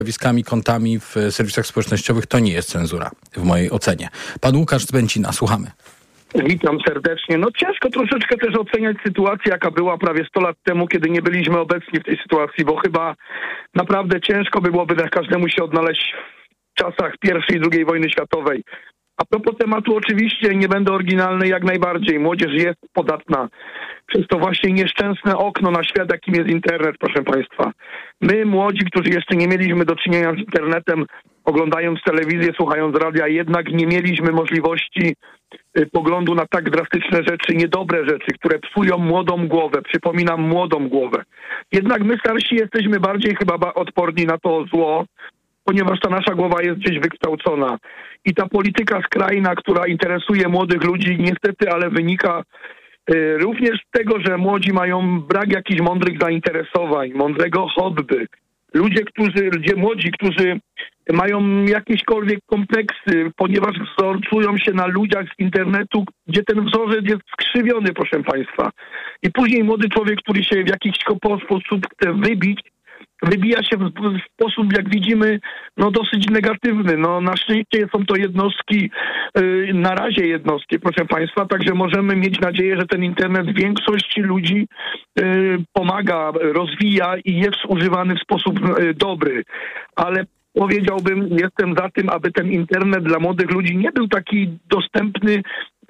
środowiskami, kontami w serwisach społecznościowych, to nie jest cenzura, w mojej ocenie. Pan Łukasz z Bęcina, słuchamy. Witam serdecznie. No ciężko troszeczkę też oceniać sytuację, jaka była prawie 100 lat temu, kiedy nie byliśmy obecni w tej sytuacji, bo chyba naprawdę ciężko byłoby każdemu się odnaleźć w czasach I i II wojny światowej. A propos tematu, oczywiście nie będę oryginalny, jak najbardziej. Młodzież jest podatna przez to właśnie nieszczęsne okno na świat, jakim jest internet, proszę państwa. My, młodzi, którzy jeszcze nie mieliśmy do czynienia z internetem, oglądając telewizję, słuchając radia, jednak nie mieliśmy możliwości poglądu na tak drastyczne rzeczy, niedobre rzeczy, które psują młodą głowę. Przypominam, młodą głowę. Jednak my starsi jesteśmy bardziej chyba odporni na to zło, ponieważ ta nasza głowa jest gdzieś wykształcona. I ta polityka skrajna, która interesuje młodych ludzi, niestety, ale wynika również z tego, że młodzi mają brak jakichś mądrych zainteresowań, mądrego hobby. Ludzie młodzi, którzy mają jakiekolwiek kompleksy, ponieważ wzorcują się na ludziach z internetu, gdzie ten wzorzec jest skrzywiony, proszę państwa. I później młody człowiek, który się w jakiś sposób chce wybija się w sposób, jak widzimy, no dosyć negatywny. No na szczęście są to jednostki, na razie jednostki, proszę państwa, także możemy mieć nadzieję, że ten internet większości ludzi pomaga, rozwija i jest używany w sposób dobry. Ale powiedziałbym, jestem za tym, aby ten internet dla młodych ludzi nie był taki dostępny,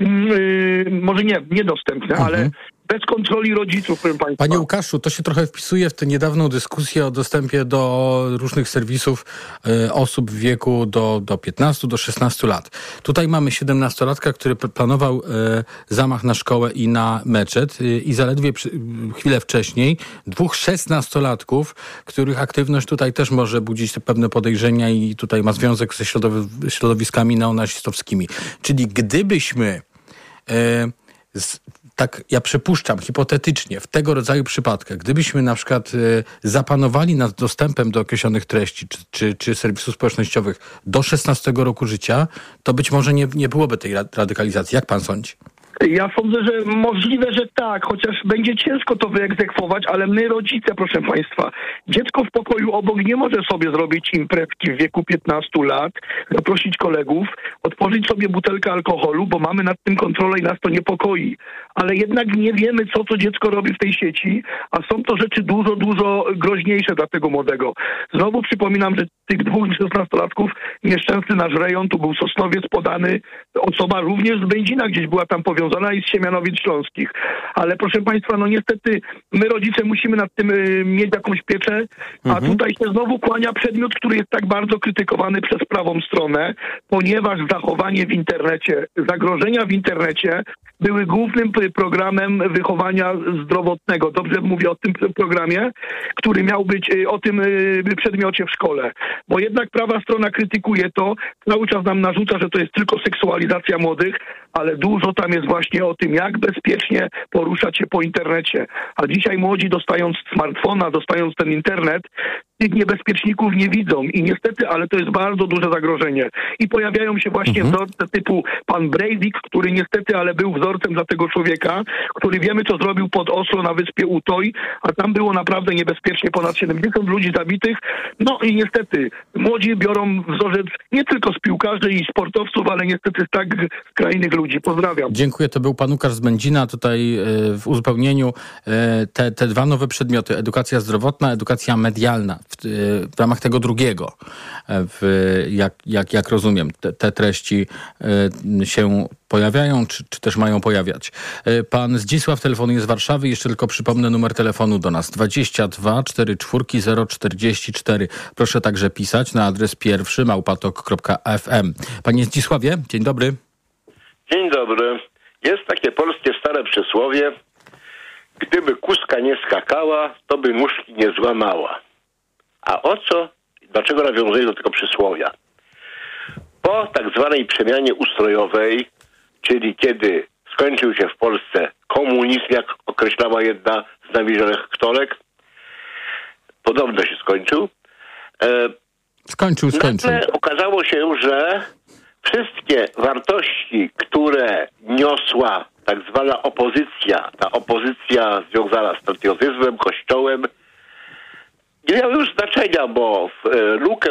może niedostępny, ale bez kontroli rodziców, proszę państwa. Panie Łukaszu, to się trochę wpisuje w tę niedawną dyskusję o dostępie do różnych serwisów osób w wieku do 15, do 16 lat. Tutaj mamy 17-latka, który planował zamach na szkołę i na meczet i zaledwie chwilę wcześniej 2 16-latków, których aktywność tutaj też może budzić pewne podejrzenia i tutaj ma związek ze środowiskami neonazistowskimi. Czyli gdybyśmy tak ja przypuszczam, hipotetycznie, w tego rodzaju przypadkach, gdybyśmy na przykład zapanowali nad dostępem do określonych treści czy serwisów społecznościowych do 16 roku życia, to być może nie byłoby tej radykalizacji. Jak pan sądzi? Ja sądzę, że możliwe, że tak, chociaż będzie ciężko to wyegzekwować, ale my rodzice, proszę państwa, dziecko w pokoju obok nie może sobie zrobić imprezki w wieku 15 lat, zaprosić kolegów, otworzyć sobie butelkę alkoholu, bo mamy nad tym kontrolę i nas to niepokoi. Ale jednak nie wiemy, co to dziecko robi w tej sieci, a są to rzeczy dużo, dużo groźniejsze dla tego młodego. Znowu przypominam, że tych 2 16-latków nieszczęsny nasz rejon, tu był Sosnowiec podany, osoba również z Będzina gdzieś była tam powiązana i z Siemianowic Śląskich. Ale proszę państwa, no niestety my rodzice musimy nad tym mieć jakąś pieczę, a tutaj się znowu kłania przedmiot, który jest tak bardzo krytykowany przez prawą stronę, ponieważ zachowanie w internecie, zagrożenia w internecie były głównym programem wychowania zdrowotnego. Dobrze mówię o tym programie, który miał być o tym przedmiocie w szkole. Bo jednak prawa strona krytykuje to, cały czas nam narzuca, że to jest tylko seksualizacja młodych, ale dużo tam jest właśnie o tym, jak bezpiecznie poruszać się po internecie. A dzisiaj młodzi, dostając smartfona, dostając ten internet, tych niebezpieczników nie widzą i niestety, ale to jest bardzo duże zagrożenie. I pojawiają się właśnie wzorce typu pan Breivik, który niestety, ale był wzorcem dla tego człowieka, który wiemy, co zrobił pod Oslo na wyspie Utøy, a tam było naprawdę niebezpiecznie, ponad 70 ludzi zabitych. No i niestety, młodzi biorą wzorzec nie tylko z piłkarzy i sportowców, ale niestety z tak skrajnych ludzi. Pozdrawiam. Dziękuję, to był pan Łukasz z Będzina. Tutaj w uzupełnieniu te 2 nowe przedmioty, edukacja zdrowotna, edukacja medialna. W ramach tego drugiego, jak rozumiem, te treści się pojawiają, czy też mają pojawiać. Pan Zdzisław telefonuje z Warszawy. Jeszcze tylko przypomnę numer telefonu do nas. 22 44 044. Proszę także pisać na adres pierwszy @tok.fm. Panie Zdzisławie, dzień dobry. Dzień dobry. Jest takie polskie stare przysłowie: gdyby kuska nie skakała, to by nóżki nie złamała. A dlaczego nawiązuję do tego przysłowia? Po tak zwanej przemianie ustrojowej, czyli kiedy skończył się w Polsce komunizm, jak określała jedna z nawilżonych ktorek, podobno się skończył. Skończył. Nagle okazało się, że wszystkie wartości, które niosła tak zwana opozycja, ta opozycja związana z patriotyzmem, kościołem, nie miały już znaczenia, bo w lukę